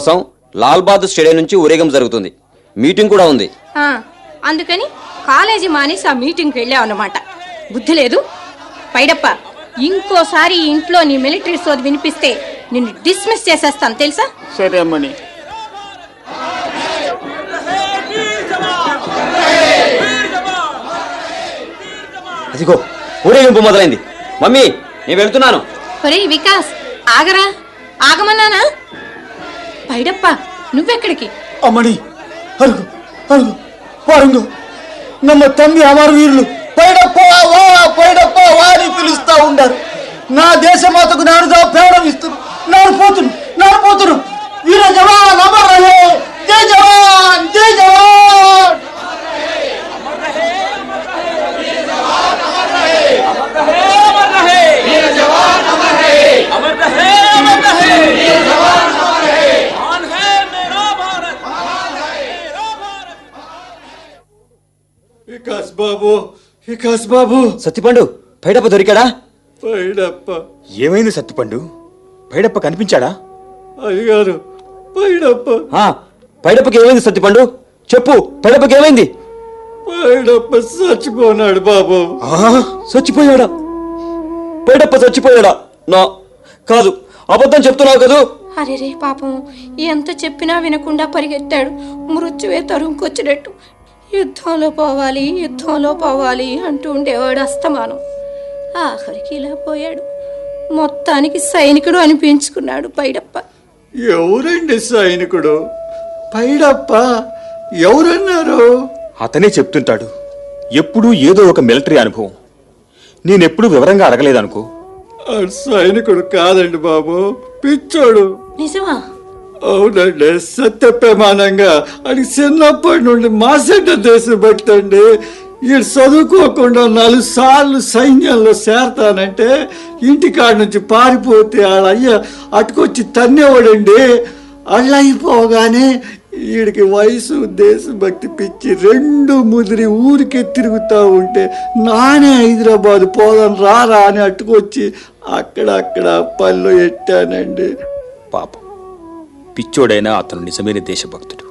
కోసం లాల్ బహదూర్ స్టేడియం నుంచి ఊరేగింపు జరుగుతుంది. మీటింగ్ కూడా ఉంది. అందుకని కాలేజీ మానేసి ఆ మీటింగ్కి వెళ్ళావు అన్నమాట. బుద్ధి లేదు. పైడప్ప, ఇంకోసారి ఇంట్లో నీ మిలిటరీ సోది వినిపిస్తే నిన్ను డిస్మిస్ చేసేస్తాను తెలుసా? సరే అమ్మని. అదిగో ఊరేగింపు మొదలైంది. మమ్మీ, నేను వెళ్తున్నాను. ఒరే వికాస్, ఆగరా. ఆగమన్నానా? పైడప్ప, నువ్వెక్కడికి? అమ్మని, అరుగు అరుగు వారుంగు. నమ్మ తమ్మి అమర వీరులు పైడప్ప వా పైడప్ప వా అని పిలుస్తా ఉండారు. నా దేశమాతకు నానుగా ప్రాణం ఇస్తున్నారు. నాను పోతును. వీర జవాన్ అమర్ రహే. జై జవాన్, జై జవాన్. వికాస్ బాబు. సత్తిపండు, పైడప్ప దొరికాడా? పైడప్ప ఏమైంది సత్తిపండు? పైడప్ప కనిపించాడా? అయ్యగారు, పైడప్ప పైడప్పకి ఏమైంది? సత్తిపండు చెప్పు, పైడప్పకి ఏమైంది? పైడప్ప చచ్చిపోనాడు బాబు. చచ్చిపోయాడా? పైడప్ప చచ్చిపోయాడా? నా కాదు, అబద్ధం చెప్తున్నావు కదూ. అరే పాపం, ఎంత చెప్పినా వినకుండా పరిగెత్తాడు. మృత్యువే తరుముకొచ్చినట్టు. యుద్ధంలో పోవాలి అంటూ ఉండేవాడు అస్తమానం. ఆఖరికి ఇలా పోయాడు. మొత్తానికి సైనికుడు అనిపించుకున్నాడు పైడప్ప. ఎవరండి సైనికుడు? పైడప్ప ఎవరన్నారు? అతనే చెప్తుంటాడు. ఎప్పుడూ ఏదో ఒక మిలిటరీ అనుభవం. నేనెప్పుడు వివరంగా అడగలేదనుకో. సైనికుడు కాదండి బాబు, పిచ్చోడు. నిజమా? అవునండి, సత్యప్రమాణంగా అది చిన్నప్పటి నుండి మాసెడ్డ దేశం పెట్టండి. ఈడు చదువుకోకుండా 4 సార్లు సైన్యంలో చేరతానంటే ఇంటికాడ నుంచి పారిపోతే వాళ్ళయ్య అటుకొచ్చి తన్నేవాడండి. అళ్ళయిపోగానే వీడికి వయసు దేశభక్తి పిచ్చి 2 ముదిరి ఊరికే తిరుగుతూ ఉంటే నానే హైదరాబాద్ పోదాం రారా అని అట్టుకొచ్చి అక్కడక్కడ పళ్ళు ఎట్టానండి. పాపం, పిచ్చోడైనా అతను నిజమైన దేశభక్తుడు.